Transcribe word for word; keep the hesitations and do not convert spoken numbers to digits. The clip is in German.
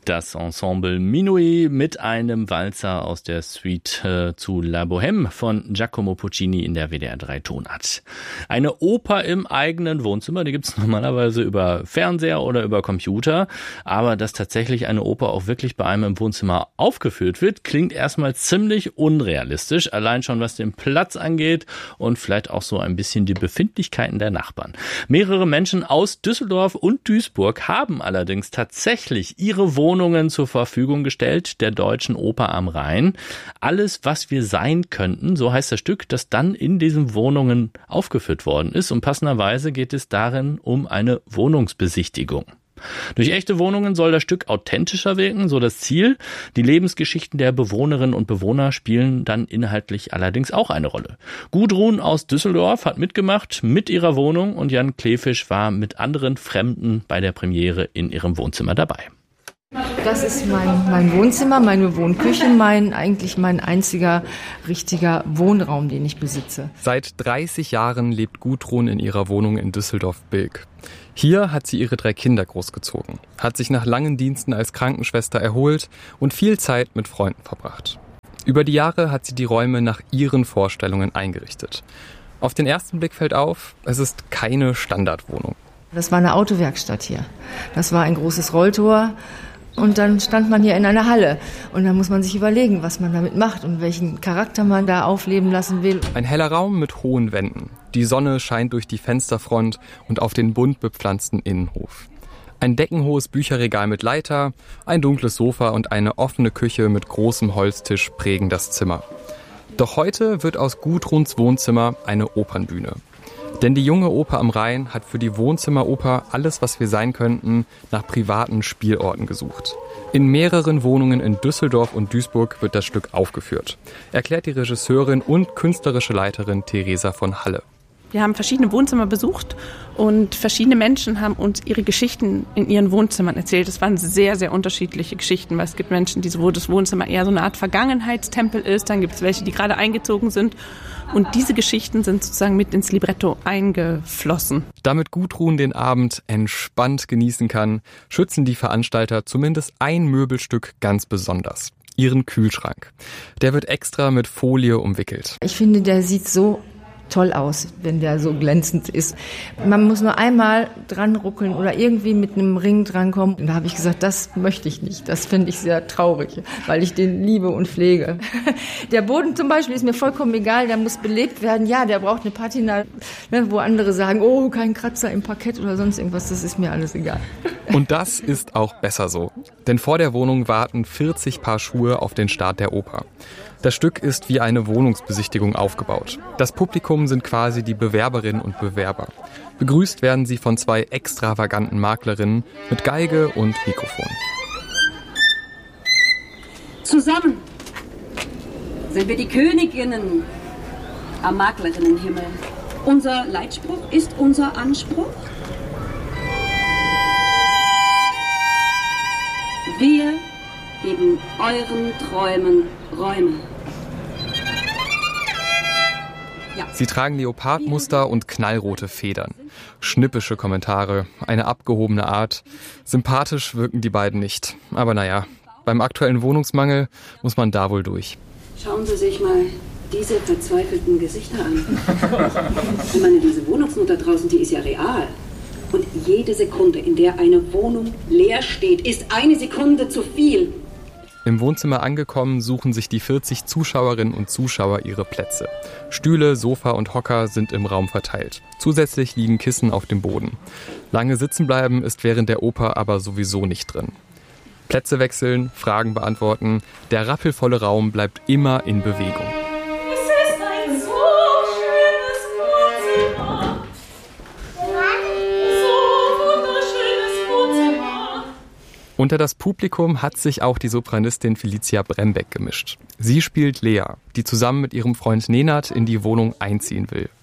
Das Ensemble Minuit mit einem Walzer aus der Suite äh, zu La Bohème von Giacomo Puccini in der W D R drei Tonart. Eine Oper im eigenen Wohnzimmer, die gibt's normalerweise über Fernseher oder über Computer, aber dass tatsächlich eine Oper auch wirklich bei einem im Wohnzimmer aufgeführt wird, klingt erstmal ziemlich unrealistisch, allein schon was den Platz angeht und vielleicht auch so ein bisschen die Befindlichkeiten der Nachbarn. Mehrere Menschen aus Düsseldorf und Duisburg haben allerdings tatsächlich ihre Wohnungen zur Verfügung gestellt, der Deutschen Oper am Rhein. Alles, was wir sein könnten, so heißt das Stück, das dann in diesen Wohnungen aufgeführt worden ist. Und passenderweise geht es darin um eine Wohnungsbesichtigung. Durch echte Wohnungen soll das Stück authentischer wirken, so das Ziel. Die Lebensgeschichten der Bewohnerinnen und Bewohner spielen dann inhaltlich allerdings auch eine Rolle. Gudrun aus Düsseldorf hat mitgemacht mit ihrer Wohnung und Jan Klefisch war mit anderen Fremden bei der Premiere in ihrem Wohnzimmer dabei. Das ist mein, mein Wohnzimmer, meine Wohnküche, mein eigentlich mein einziger richtiger Wohnraum, den ich besitze. Seit dreißig Jahren lebt Gudrun in ihrer Wohnung in Düsseldorf-Bilk. Hier hat sie ihre drei Kinder großgezogen, hat sich nach langen Diensten als Krankenschwester erholt und viel Zeit mit Freunden verbracht. Über die Jahre hat sie die Räume nach ihren Vorstellungen eingerichtet. Auf den ersten Blick fällt auf, es ist keine Standardwohnung. Das war eine Autowerkstatt hier. Das war ein großes Rolltor. Und dann stand man hier in einer Halle und dann muss man sich überlegen, was man damit macht und welchen Charakter man da aufleben lassen will. Ein heller Raum mit hohen Wänden. Die Sonne scheint durch die Fensterfront und auf den bunt bepflanzten Innenhof. Ein deckenhohes Bücherregal mit Leiter, ein dunkles Sofa und eine offene Küche mit großem Holztisch prägen das Zimmer. Doch heute wird aus Gudruns Wohnzimmer eine Opernbühne. Denn die junge Oper am Rhein hat für die Wohnzimmeroper alles, was wir sein könnten, nach privaten Spielorten gesucht. In mehreren Wohnungen in Düsseldorf und Duisburg wird das Stück aufgeführt, erklärt die Regisseurin und künstlerische Leiterin Theresa von Halle. Wir haben verschiedene Wohnzimmer besucht und verschiedene Menschen haben uns ihre Geschichten in ihren Wohnzimmern erzählt. Es waren sehr, sehr unterschiedliche Geschichten, weil es gibt Menschen, die, wo das Wohnzimmer eher so eine Art Vergangenheitstempel ist. Dann gibt es welche, die gerade eingezogen sind. Und diese Geschichten sind sozusagen mit ins Libretto eingeflossen. Damit Gudrun den Abend entspannt genießen kann, schützen die Veranstalter zumindest ein Möbelstück ganz besonders. Ihren Kühlschrank. Der wird extra mit Folie umwickelt. Ich finde, der sieht so toll aus, wenn der so glänzend ist. Man muss nur einmal dran ruckeln oder irgendwie mit einem Ring drankommen. Und da habe ich gesagt, das möchte ich nicht. Das finde ich sehr traurig, weil ich den liebe und pflege. Der Boden zum Beispiel ist mir vollkommen egal, der muss belebt werden. Ja, der braucht eine Patina, ne, wo andere sagen, oh, kein Kratzer im Parkett oder sonst irgendwas. Das ist mir alles egal. Und das ist auch besser so. Denn vor der Wohnung warten vierzig Paar Schuhe auf den Start der Oper. Das Stück ist wie eine Wohnungsbesichtigung aufgebaut. Das Publikum sind quasi die Bewerberinnen und Bewerber. Begrüßt werden sie von zwei extravaganten Maklerinnen mit Geige und Mikrofon. Zusammen sind wir die Königinnen am Maklerinnenhimmel. Unser Leitspruch ist unser Anspruch. Wir geben euren Träumen Räume. Ja. Sie tragen Leopardmuster und knallrote Federn. Schnippische Kommentare, eine abgehobene Art. Sympathisch wirken die beiden nicht. Aber naja, beim aktuellen Wohnungsmangel muss man da wohl durch. Schauen Sie sich mal diese verzweifelten Gesichter an. Ich meine, diese Wohnungsnot da draußen, die ist ja real. Und jede Sekunde, in der eine Wohnung leer steht, ist eine Sekunde zu viel. Im Wohnzimmer angekommen, suchen sich die vierzig Zuschauerinnen und Zuschauer ihre Plätze. Stühle, Sofa und Hocker sind im Raum verteilt. Zusätzlich liegen Kissen auf dem Boden. Lange sitzen bleiben ist während der Oper aber sowieso nicht drin. Plätze wechseln, Fragen beantworten, der rappelvolle Raum bleibt immer in Bewegung. Unter das Publikum hat sich auch die Sopranistin Felicia Brembeck gemischt. Sie spielt Lea, die zusammen mit ihrem Freund Nenad in die Wohnung einziehen will.